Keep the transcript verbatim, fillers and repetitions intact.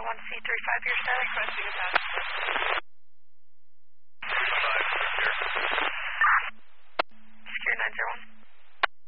one C three five, your status. Requesting a passenger.